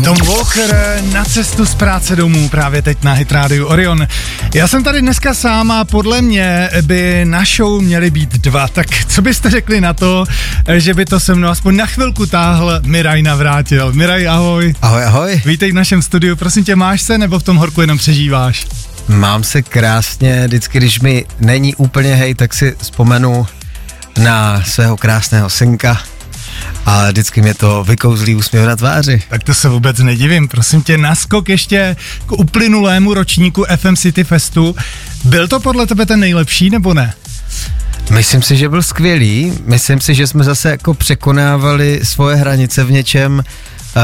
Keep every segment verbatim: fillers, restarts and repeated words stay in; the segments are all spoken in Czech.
Tom Walker na cestu z práce domů právě teď na Hit Radio Orion. Já jsem tady dneska sám a podle mě by na show měli být dva. Tak co byste řekli na to, že by to se mnou aspoň na chvilku táhl Miraj Navrátil. Miraj, ahoj. Ahoj, ahoj. Vítej v našem studiu. Prosím tě, máš se nebo v tom horku jenom přežíváš? Mám se krásně, vždycky, když mi není úplně hej, tak si vzpomenu na svého krásného synka. A vždycky mě to vykouzlí úsměv na tváři. Tak to se vůbec nedivím, prosím tě, naskok ještě k uplynulému ročníku F M City Festu. Byl to podle tebe ten nejlepší, nebo ne? Myslím si, že byl skvělý, myslím si, že jsme zase jako překonávali svoje hranice v něčem. Uh,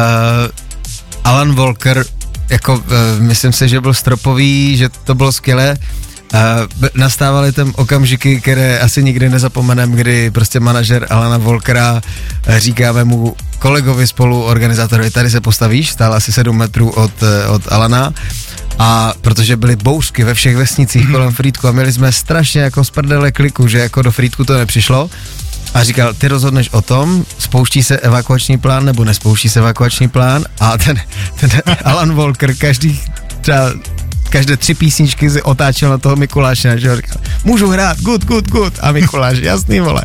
Alan Walker, jako uh, myslím si, že byl stropový, že to bylo skvělé. Uh, nastávaly tam okamžiky, které asi nikdy nezapomenem, kdy prostě manažer Alana Walkera říkáme mu kolegovi spolu organizátorovi, tady se postavíš, stál asi sedm metrů od, od Alana, a protože byly bouřky ve všech vesnicích kolem Frýdku a měli jsme strašně jako z prdele kliku, že jako do Frýdku to nepřišlo, a říkal, ty rozhodneš o tom, spouští se evakuační plán nebo nespouští se evakuační plán, a ten, ten Alan Walker každý třeba každé tři písničky si otáčel na toho Mikuláše, že ho říkal, můžu hrát, good, good, good, a Mikuláš, jasný, vole.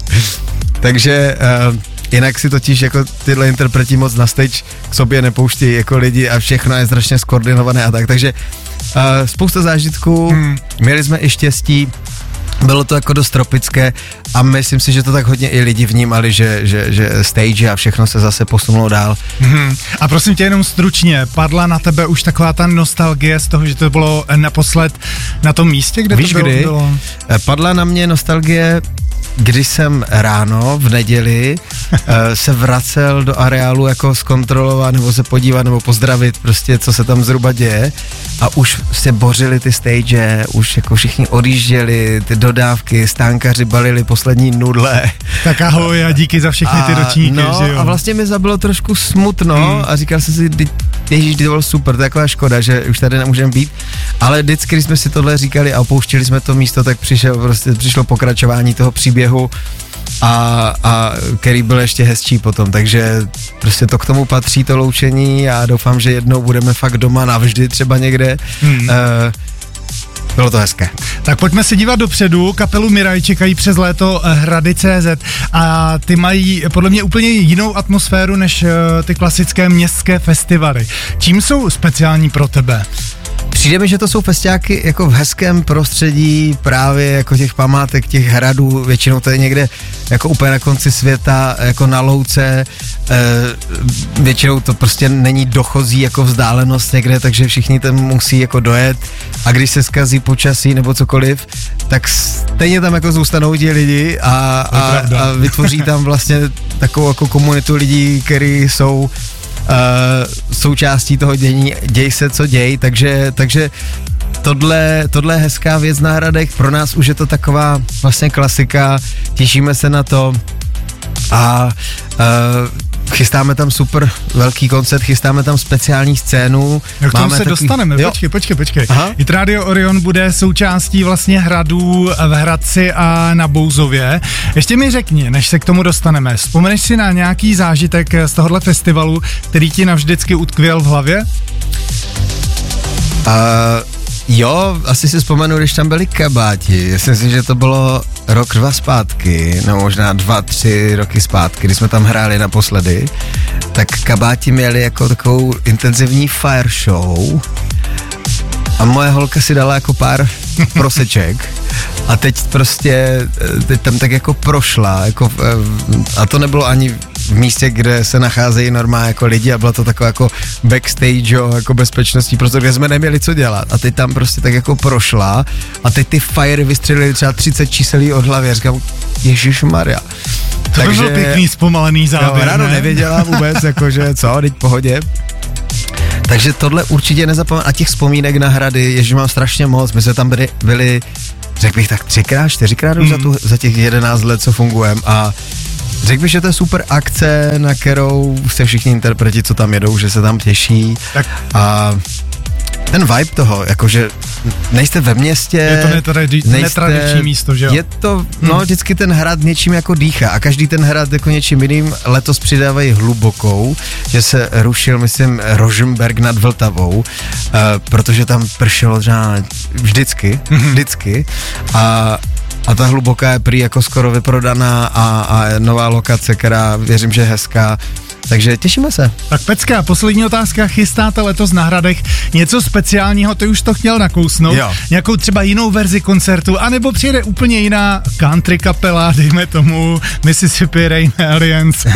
Takže uh, jinak si totiž jako tyhle interpreti moc na stage k sobě nepouští jako lidi a všechno je strašně skoordinované a tak, takže uh, spousta zážitků, hmm. měli jsme i štěstí, bylo to jako dost tropické a myslím si, že to tak hodně i lidi vnímali, že, že, že stage a všechno se zase posunulo dál. Hmm. A prosím tě jenom stručně, padla na tebe už taková ta nostalgie z toho, že to bylo naposled na tom místě, kde Víš to bylo? Kdy? bylo? Padla na mě nostalgie, když jsem ráno v neděli uh, se vracel do areálu jako zkontrolovat nebo se podívat nebo pozdravit prostě, co se tam zhruba děje, a už se bořili ty stage, už jako všichni odjížděli, ty dodávky, stánkaři balili poslední nudle. Tak ahoj a díky za všechny ty ročníky, no, že jo? A vlastně mi zabilo trošku smutno hmm. a říkal jsem si, ježíš, to bylo super, to je taková škoda, že už tady nemůžeme být, ale vždycky, když jsme si tohle říkali a opouštěli jsme to místo, tak přišel, prostě, přišlo pokračování toho příběhu, a, a který byl ještě hezčí potom, takže prostě to k tomu patří, to loučení, a doufám, že jednou budeme fakt doma navždy třeba někde. Hmm. Uh, Bylo to hezké. Tak pojďme se dívat dopředu. Kapelu Miraj čekají přes léto Hrady tečka cé zet a ty mají podle mě úplně jinou atmosféru než ty klasické městské festivaly. Čím jsou speciální pro tebe? Přijde mi, že to jsou festiáky jako v hezkém prostředí právě jako těch památek, těch hradů, většinou to je někde jako úplně na konci světa, jako na louce, e, většinou to prostě není dochozí jako vzdálenost někde, takže všichni tam musí jako dojet, a když se zkazí počasí nebo cokoliv, tak stejně tam jako zůstanou ti lidi a, a, a vytvoří tam vlastně takovou jako komunitu lidí, kteří jsou Uh, součástí toho dění, děj se co děj, takže, takže tohle, tohle je hezká věc na Hradech, pro nás už je to taková vlastně klasika, těšíme se na to a uh, chystáme tam super velký koncert, chystáme tam speciální scénu. Jak tomu se takový... dostaneme, jo. počkej, počkej, počkej. Hit Radio Orion bude součástí vlastně hradů v Hradci a na Bouzově. Ještě mi řekni, než se k tomu dostaneme, vzpomeneš si na nějaký zážitek z tohohle festivalu, který ti navždycky utkvěl v hlavě? Uh, jo, asi si vzpomenu, když tam byli kabáti. Myslím si, že to bylo rok, dva zpátky, no možná dva, tři roky zpátky, kdy jsme tam hráli naposledy, tak kabáti měli jako takovou intenzivní fire show a moje holka si dala jako pár proseček a teď prostě, teď tam tak jako prošla, jako, a to nebylo ani v místě, kde se nacházejí normálně jako lidi, a bylo to takové jako backstage, jako bezpečnostní prostor, kde jsme neměli co dělat, a teď tam prostě tak jako prošla a teď ty firy vystřelili třeba třicet číselí od hlavy a říkám, ježišmarja. To Takže, by byl pěkný zpomalený záběr, ráno ne? nevěděla vůbec, jakože co, teď pohodě. Takže tohle určitě nezapomenu. A těch vzpomínek na Hrady, ježi, mám strašně moc. My jsme tam byli, byli řekl bych tak třikrát, čtyřikrát už mm. za, tu, za těch jedenáct let, co fungujeme, a řekl bych, že to je super akce, na kterou se všichni interpreti, co tam jedou, že se tam těší. Tak. A ten vibe toho, jakože nejste ve městě. Je to netradi- nejste, netradiční místo, že jo? Je to, no hmm. vždycky ten hrad něčím jako dýchá a každý ten hrad jako něčím jiným. Letos přidávají Hlubokou, že se rušil, myslím, Rožmberk nad Vltavou, uh, protože tam pršelo třeba vždycky, hmm. vždycky a A ta Hluboká je prý jako skoro vyprodaná a, a nová lokace, která věřím, že je hezká. Takže těšíme se. Tak Pecka, poslední otázka. Chystáte letos na hradech něco speciálního, ty už to chtěl nakousnout? Jo. Nějakou třeba jinou verzi koncertu, anebo přijede úplně jiná country kapela, dejme tomu Mississippi Rain Alliance?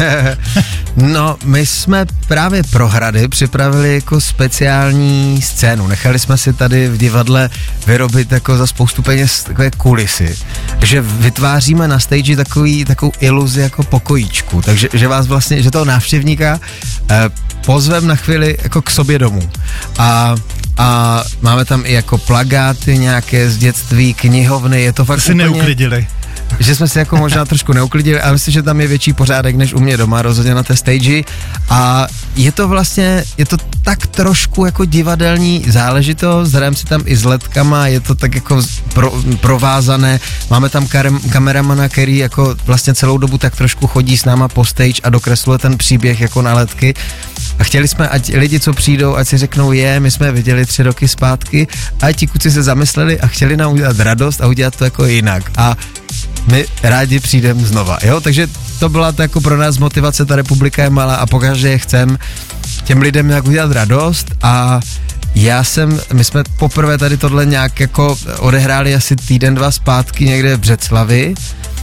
No, my jsme právě pro hrady připravili jako speciální scénu. Nechali jsme si tady v divadle vyrobit jako za spoustu peněz takové kulisy, že vytváříme na stage takový, takovou iluzi jako pokojíčku, takže že vás vlastně, že toho návštěvníka eh, pozvem na chvíli jako k sobě domů. A a máme tam i jako plagáty nějaké z dětství, knihovny, je to fakt si úplně... neuklidili. Že jsme si jako možná trošku neuklidili, ale myslím, že tam je větší pořádek než u mě doma, rozhodně na té stage. A je to vlastně, je to tak trošku jako divadelní záležitost, hrajeme si tam i s ledkama, je to tak jako pro, provázané. Máme tam kar- kameramana, který jako vlastně celou dobu tak trošku chodí s náma po stage a dokresluje ten příběh jako na ledky. A chtěli jsme, ať lidi, co přijdou, ať si řeknou, je, my jsme viděli tři roky zpátky, a ti kluci se zamysleli a chtěli nám udělat radost a udělat to jako jinak. A my rádi přijdeme znova, jo, takže to byla to jako pro nás motivace, ta republika je malá a pokaždé chcem těm lidem nějak udělat radost a já jsem, my jsme poprvé tady tohle nějak jako odehráli asi týden, dva zpátky někde v Břeclavi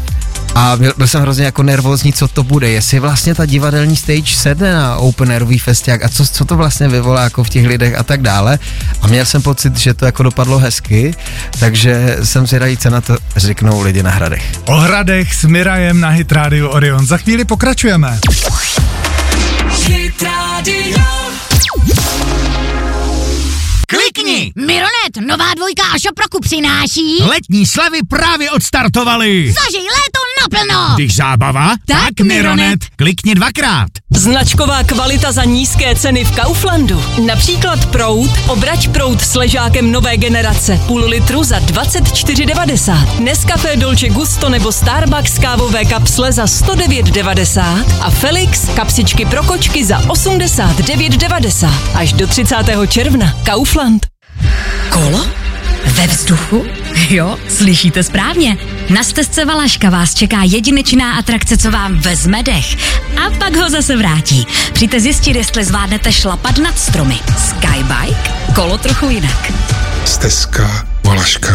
a byl, byl jsem hrozně jako nervózní, co to bude, jestli vlastně ta divadelní stage sedne na open airový festiák a co, co to vlastně vyvolá jako v těch lidech a tak dále a měl jsem pocit, že to jako dopadlo hezky, takže jsem zvědavý, co na to řeknou lidi na hradech. O hradech s Mirajem na Hit Radio Orion. Za chvíli pokračujeme. Hit Radio. Klikni! Mironet, nová dvojka a Šoproku přináší... Letní slavy právě odstartovaly. Zažij léto naplno! Když zábava, tak, tak Mironet. Klikni dvakrát. Značková kvalita za nízké ceny v Kauflandu. Například proud, obrať proud s ležákem nové generace. Půl litru za dvacet čtyři devadesát. Nescafé Dolce Gusto nebo Starbucks kávové kapsle za sto devět devadesát. A Felix kapsičky pro kočky za osmdesát devět devadesát. Až do třicátého června. Kaufland. Kolo? Ve vzduchu? Jo, slyšíte správně. Na stezce Valaška vás čeká jedinečná atrakce, co vám vezme dech. A pak ho zase vrátí. Přijďte zjistit, jestli zvládnete šlapat nad stromy. Skybike? Kolo trochu jinak. Stezka Valaška.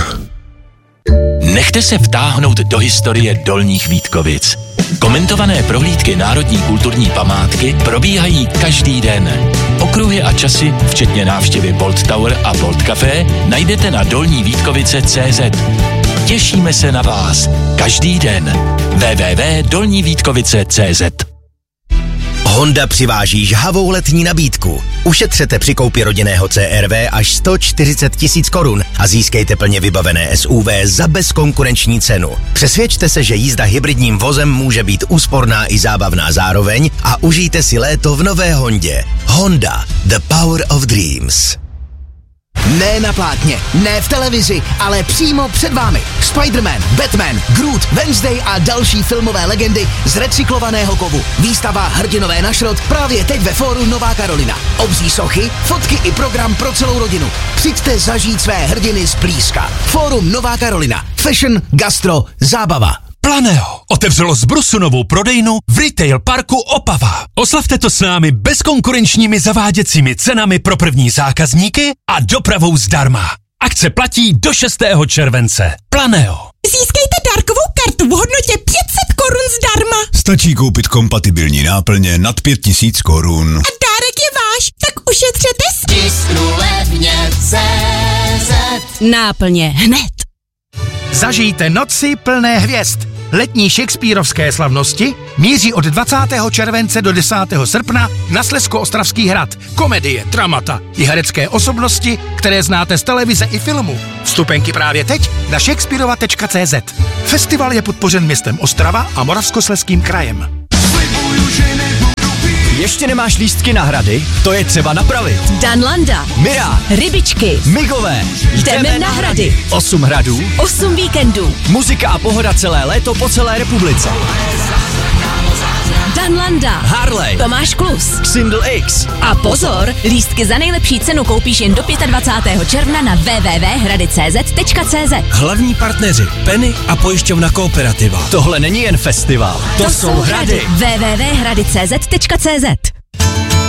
Nechte se vtáhnout do historie Dolních Vítkovic. Komentované prohlídky národní kulturní památky probíhají každý den. Okruhy a časy, včetně návštěvy Bolt Tower a Bolt Café, najdete na dolní vítkovice tečka cé zet. Těšíme se na vás každý den. w w w tečka dolní vítkovice tečka cé zet. Honda přiváží žhavou letní nabídku. Ušetřete při koupi rodinného C R V až sto čtyřicet tisíc korun a získejte plně vybavené S U V za bezkonkurenční cenu. Přesvědčte se, že jízda hybridním vozem může být úsporná i zábavná zároveň a užijte si léto v nové Hondě. Honda, the power of dreams. Ne na plátně, ne v televizi, ale přímo před vámi. Spider-Man, Batman, Groot, Wednesday a další filmové legendy z recyklovaného kovu. Výstava Hrdinové na šrot právě teď ve fóru Nová Karolina. Obří sochy, fotky i program pro celou rodinu. Přijďte zažít své hrdiny zblízka. Fórum Nová Karolina. Fashion, gastro, zábava. Planeo otevřelo zbrusu novou prodejnu v Retail Parku Opava. Oslavte to s námi bezkonkurenčními zaváděcími cenami pro první zákazníky a dopravou zdarma. Akce platí do šestého července. Planeo. Získejte dárkovou kartu v hodnotě pět set korun zdarma. Stačí koupit kompatibilní náplně nad pět tisíc korun. A dárek je váš, tak ušetřete s... Tisknu levně tečka cé zet. Náplně hned. Zažijte noci plné hvězd. Letní shakespearovské slavnosti míří od dvacátého července do desátého srpna na Slezsko-Ostravský hrad. Komedie, dramata i herecké osobnosti, které znáte z televize i filmu. Vstupenky právě teď na shakespearova tečka cé zet. Festival je podpořen městem Ostrava a Moravskoslezským krajem. Je ještě nemáš lístky na Hrady? To je třeba napravit. Danlanda, Mira, Rybičky, Migové, jdeme na Hrady. Osm hradů, Osm víkendů. muzika a pohoda celé léto po celé republice. Danlanda, Harley, Tomáš Klus, Xindl X. A pozor, lístky za nejlepší cenu koupíš jen do dvacátého pátého června na w w w tečka hrady tečka c z tečka c z. Hlavní partneři Penny a pojišťovna Kooperativa. Tohle není jen festival, to, To jsou hrady. w w w tečka hrady tečka c z tečka c z.